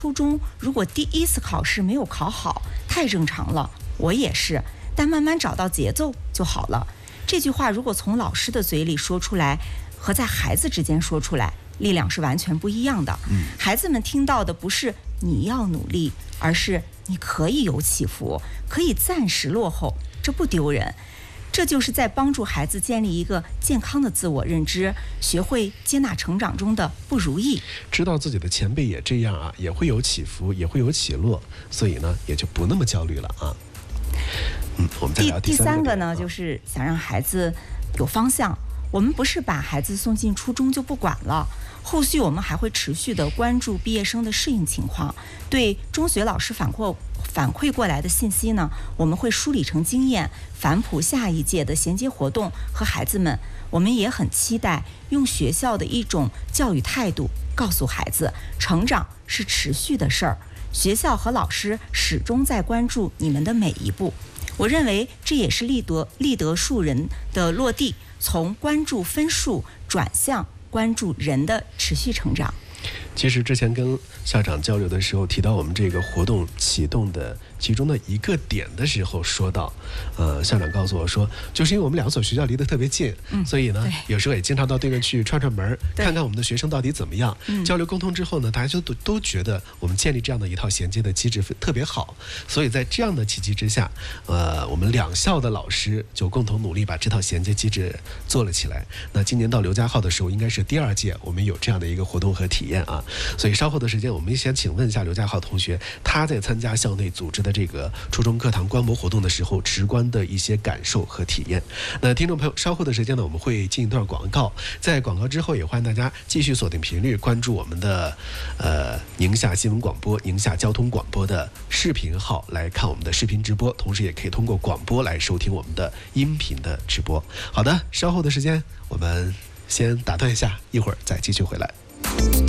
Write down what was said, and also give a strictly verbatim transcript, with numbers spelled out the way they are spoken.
初中如果第一次考试没有考好，太正常了，我也是，但慢慢找到节奏就好了。这句话如果从老师的嘴里说出来，和在孩子之间说出来，力量是完全不一样的。嗯，孩子们听到的不是你要努力，而是你可以有起伏，可以暂时落后，这不丢人。这就是在帮助孩子建立一个健康的自我认知，学会接纳成长中的不如意， 知道自己的前辈也这样啊，也会有起伏，也会有起落，所以呢，也就不那么焦虑了啊。嗯，我们再聊第第三个呢， 啊、 就是想让孩子有方向。我们不是把孩子送进初中就不管了，后续我们还会持续的关注毕业生的适应情况，对中学老师反馈反馈过来的信息呢，我们会梳理成经验，反哺下一届的衔接活动和孩子们。我们也很期待用学校的一种教育态度告诉孩子，成长是持续的事儿，学校和老师始终在关注你们的每一步。我认为这也是立德立德树人的落地，从关注分数转向关注人的持续成长。 其实之前跟校长交流的时候，提到我们这个活动启动的其中的一个点的时候，说到，呃，校长告诉我说，就是因为我们两所学校离得特别近，嗯、所以呢，有时候也经常到对面去串串门，看看我们的学生到底怎么样。嗯、交流沟通之后呢，大家就都都觉得我们建立这样的一套衔接的机制特别好，所以在这样的契机之下，呃，我们两校的老师就共同努力把这套衔接机制做了起来。那今年到刘家号的时候，应该是第二届，我们有这样的一个活动和体验啊。所以稍后的时间，我们先请问一下刘家浩同学，他在参加校内组织的这个初中课堂观摩活动的时候，直观的一些感受和体验。那听众朋友，稍后的时间呢，我们会进一段广告，在广告之后，也欢迎大家继续锁定频率，关注我们的呃宁夏新闻广播、宁夏交通广播的视频号来看我们的视频直播，同时也可以通过广播来收听我们的音频的直播。好的，稍后的时间我们先打断一下，一会儿再继续回来。